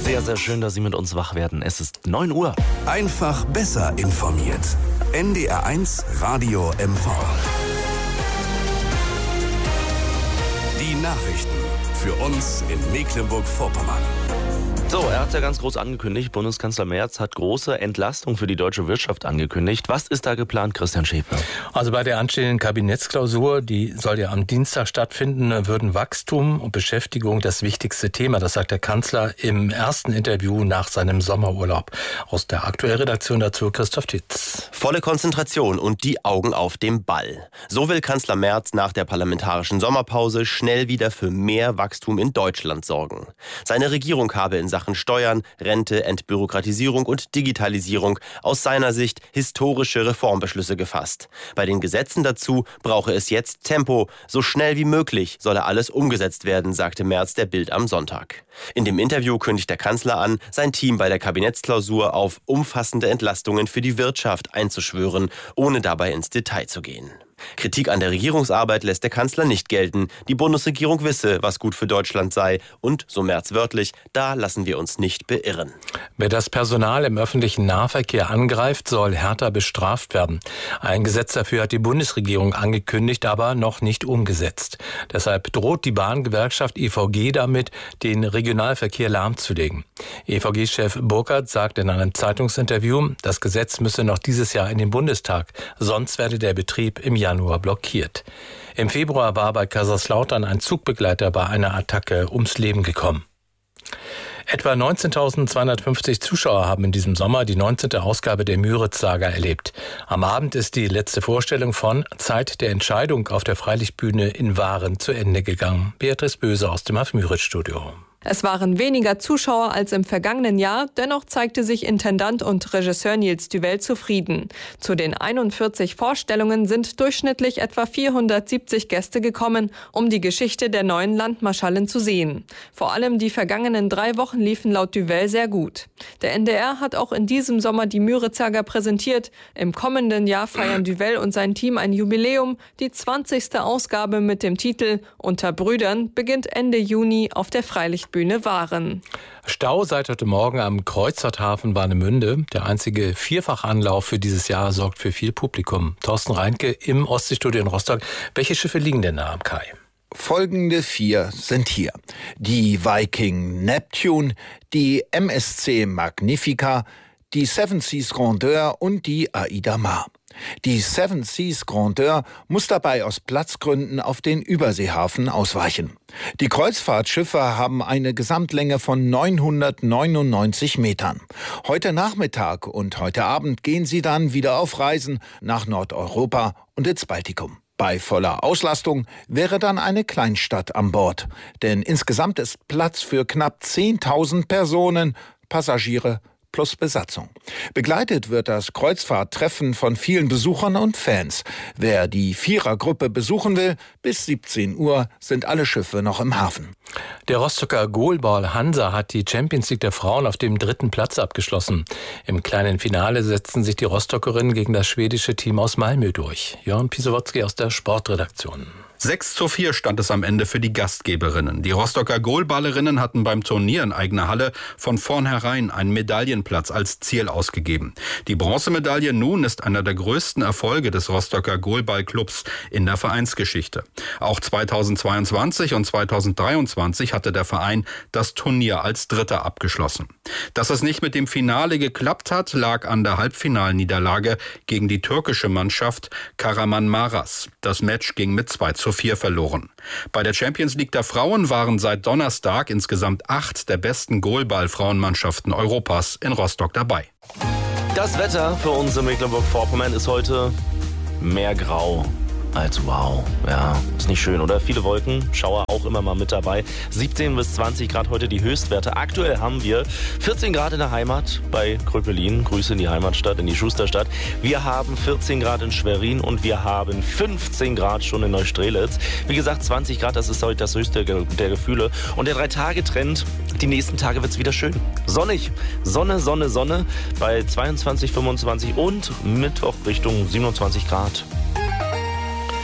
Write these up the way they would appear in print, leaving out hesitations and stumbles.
Sehr, sehr schön, dass Sie mit uns wach werden. Es ist 9 Uhr. Einfach besser informiert. NDR1 Radio MV. Die Nachrichten für uns in Mecklenburg-Vorpommern. So, er hat es ja ganz groß angekündigt. Bundeskanzler Merz hat große Entlastung für die deutsche Wirtschaft angekündigt. Was ist da geplant, Christian Schäfer? Also bei der anstehenden Kabinettsklausur, die soll ja am Dienstag stattfinden, würden Wachstum und Beschäftigung das wichtigste Thema. Das sagt der Kanzler im ersten Interview nach seinem Sommerurlaub. Aus der Aktuellredaktion dazu Christoph Titz. Volle Konzentration und die Augen auf dem Ball. So will Kanzler Merz nach der parlamentarischen Sommerpause schnell wieder für mehr Wachstum in Deutschland sorgen. Seine Regierung habe in Sachen Steuern, Rente, Entbürokratisierung und Digitalisierung aus seiner Sicht historische Reformbeschlüsse gefasst. Bei den Gesetzen dazu brauche es jetzt Tempo. So schnell wie möglich solle alles umgesetzt werden, sagte Merz der Bild am Sonntag. In dem Interview kündigt der Kanzler an, sein Team bei der Kabinettsklausur auf umfassende Entlastungen für die Wirtschaft einzuschwören, ohne dabei ins Detail zu gehen. Kritik an der Regierungsarbeit lässt der Kanzler nicht gelten. Die Bundesregierung wisse, was gut für Deutschland sei. Und, so Merz wörtlich, da lassen wir uns nicht beirren. Wer das Personal im öffentlichen Nahverkehr angreift, soll härter bestraft werden. Ein Gesetz dafür hat die Bundesregierung angekündigt, aber noch nicht umgesetzt. Deshalb droht die Bahngewerkschaft EVG damit, den Regionalverkehr lahmzulegen. EVG-Chef Burkhardt sagt in einem Zeitungsinterview, das Gesetz müsse noch dieses Jahr in den Bundestag, sonst werde der Betrieb im Januar blockiert. Im Februar war bei Kaiserslautern ein Zugbegleiter bei einer Attacke ums Leben gekommen. Etwa 19.250 Zuschauer haben in diesem Sommer die 19. Ausgabe der Müritz-Saga erlebt. Am Abend ist die letzte Vorstellung von Zeit der Entscheidung auf der Freilichtbühne in Waren zu Ende gegangen. Beatrice Böse aus dem Müritz-Studio. Es waren weniger Zuschauer als im vergangenen Jahr, dennoch zeigte sich Intendant und Regisseur Nils Duvel zufrieden. Zu den 41 Vorstellungen sind durchschnittlich etwa 470 Gäste gekommen, um die Geschichte der neuen Landmarschallin zu sehen. Vor allem die vergangenen 3 Wochen liefen laut Duvel sehr gut. Der NDR hat auch in diesem Sommer die Müritz-Saga präsentiert. Im kommenden Jahr feiern Duvel und sein Team ein Jubiläum. Die 20. Ausgabe mit dem Titel Unter Brüdern beginnt Ende Juni auf der Freilichtbühne Waren. Stau seit heute Morgen am Kreuzfahrthafen Warnemünde. Der einzige Vierfachanlauf für dieses Jahr sorgt für viel Publikum. Thorsten Reinke im Ostseestudio in Rostock. Welche Schiffe liegen denn da am Kai? Folgende 4 sind hier. Die Viking Neptune, die MSC Magnifica, die Seven Seas Grandeur und die Aida Mar. Die Seven Seas Grandeur muss dabei aus Platzgründen auf den Überseehafen ausweichen. Die Kreuzfahrtschiffe haben eine Gesamtlänge von 999 Metern. Heute Nachmittag und heute Abend gehen sie dann wieder auf Reisen nach Nordeuropa und ins Baltikum. Bei voller Auslastung wäre dann eine Kleinstadt an Bord. Denn insgesamt ist Platz für knapp 10.000 Personen, Passagiere plus Besatzung. Begleitet wird das Kreuzfahrttreffen von vielen Besuchern und Fans. Wer die Vierergruppe besuchen will, bis 17 Uhr sind alle Schiffe noch im Hafen. Der Rostocker Goalball Hansa hat die Champions League der Frauen auf dem 3. Platz abgeschlossen. Im kleinen Finale setzten sich die Rostockerinnen gegen das schwedische Team aus Malmö durch. Jörn Pisowotzki aus der Sportredaktion. 6:4 stand es am Ende für die Gastgeberinnen. Die Rostocker Goalballerinnen hatten beim Turnier in eigener Halle von vornherein einen Medaillenplatz als Ziel ausgegeben. Die Bronzemedaille nun ist einer der größten Erfolge des Rostocker Goalballclubs in der Vereinsgeschichte. Auch 2022 und 2023 hatte der Verein das Turnier als Dritter abgeschlossen. Dass es nicht mit dem Finale geklappt hat, lag an der Halbfinalniederlage gegen die türkische Mannschaft Kahramanmaraş. Das Match ging mit 2:4 verloren. Bei der Champions League der Frauen waren seit Donnerstag insgesamt 8 der besten Goalball-Frauenmannschaften Europas in Rostock dabei. Das Wetter für uns in Mecklenburg-Vorpommern ist heute mehr grau als wow. Ja, ist nicht schön, oder? Viele Wolken, Schauer auch immer mal mit dabei. 17 bis 20 Grad heute die Höchstwerte. Aktuell haben wir 14 Grad in der Heimat bei Kröpelin. Grüße in die Heimatstadt, in die Schusterstadt. Wir haben 14 Grad in Schwerin und wir haben 15 Grad schon in Neustrelitz. Wie gesagt, 20 Grad, das ist heute das höchste der Gefühle. Und der 3-Tage-Trend, die nächsten Tage wird es wieder schön. Sonnig. Sonne, Sonne, Sonne bei 22, 25 und Mittwoch Richtung 27 Grad.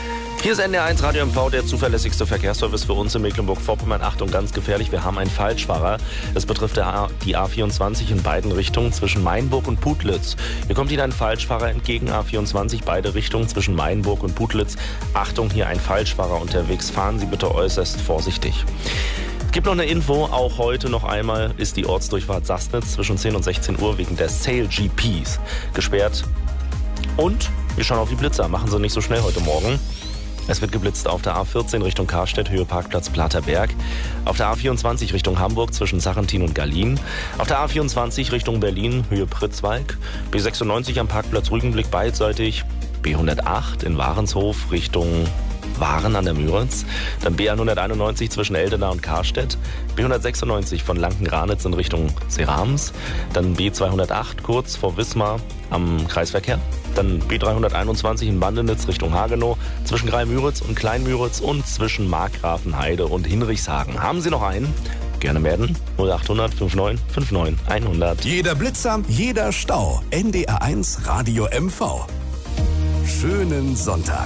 Hier ist NDR1 Radio MV, der zuverlässigste Verkehrsservice für uns in Mecklenburg-Vorpommern. Achtung, ganz gefährlich, wir haben einen Falschfahrer. Das betrifft die A24 in beiden Richtungen zwischen Mainburg und Putlitz. Hier kommt Ihnen ein Falschfahrer entgegen, A24 beide Richtungen zwischen Mainburg und Putlitz. Achtung, hier ein Falschfahrer unterwegs. Fahren Sie bitte äußerst vorsichtig. Es gibt noch eine Info, auch heute noch einmal ist die Ortsdurchfahrt Sassnitz zwischen 10 und 16 Uhr wegen der Sale GPs gesperrt. Und wir schauen auf die Blitzer, machen Sie nicht so schnell heute Morgen. Es wird geblitzt auf der A14 Richtung Karstedt, Höhe Parkplatz Platerberg. Auf der A24 Richtung Hamburg zwischen Sarrentin und Gallien. Auf der A24 Richtung Berlin, Höhe Pritzwalk. B96 am Parkplatz Rügenblick beidseitig. B108 in Warenshof Richtung Waren an der Müritz. Dann B191 zwischen Eldena und Karstedt. B196 von Lanken-Ranitz in Richtung Serams. Dann B208 kurz vor Wismar am Kreisverkehr. Dann B321 in Bandenitz Richtung Hagenow, zwischen Greimüritz und Kleinmüritz und zwischen Markgrafenheide und Hinrichshagen. Haben Sie noch einen? Gerne melden. 0800 59 59 100. Jeder Blitzer, jeder Stau. NDR1 Radio MV. Schönen Sonntag.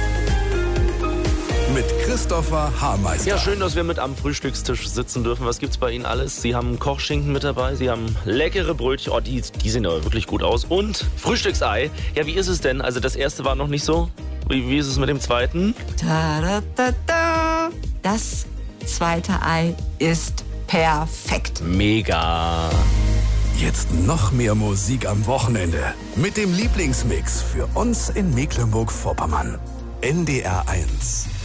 Mit Christopher Haarmeister. Ja, schön, dass wir mit am Frühstückstisch sitzen dürfen. Was gibt's bei Ihnen alles? Sie haben Kochschinken mit dabei, Sie haben leckere Brötchen. Oh, die sehen aber wirklich gut aus. Und Frühstücksei. Ja, wie ist es denn? Also das erste war noch nicht so. Wie ist es mit dem zweiten? Ta-da-da-da. Das zweite Ei ist perfekt. Mega. Jetzt noch mehr Musik am Wochenende. Mit dem Lieblingsmix für uns in Mecklenburg-Vorpommern. NDR1.